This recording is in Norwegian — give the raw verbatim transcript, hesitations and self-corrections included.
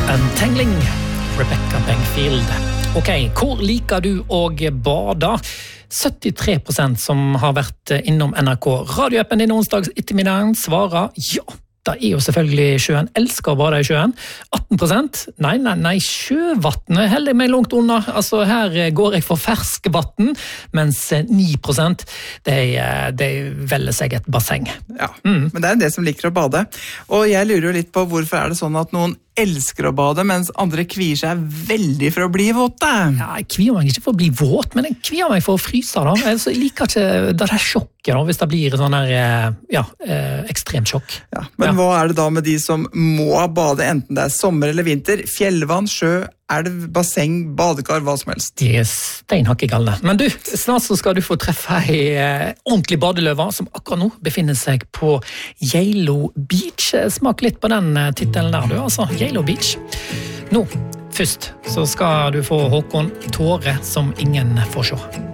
Untangling, Rebecca Bengfield. Ok, hvor liker du å bade? syttitre prosent som har vært innom N R K radioappen din onsdags ettermiddagen svarer ja. Det er jo selvfølgelig sjøen, elsker å bade i sjøen. atten prosent, nei, nei, nei, sjøvattnet heller meg langt unna. Altså her går jeg for ferskvatten, mens ni prosent, de, de velger seg et basseng. Ja, mm. Men det er det som liker å bade. Og jeg lurer jo litt på hvorfor er det sånn at noen elsker å bade, mens andre kvier seg veldig for å bli våte. Ja, jeg kvier meg ikke for å bli våt, men jeg kvier meg for å fryse da. Altså, jeg liker ikke det der sjokket da, hvis det blir sånn der, ja, ekstremt sjokk. Ja, men ja. Hva er det da med de som må bade, enten det er sommer eller vinter? Fjellvann, sjø, elv, basseng, badekar, hva som helst. De er steinhakke galne. Men du, snart så skal du få treffe ei eh, ordentlig badeløve som akkurat nå befinner seg på Geilo Beach. Smak litt på den eh, titelen der, du, altså. Geilo Beach. Nå, først, så skal du få Håkon Tåre som ingen får se.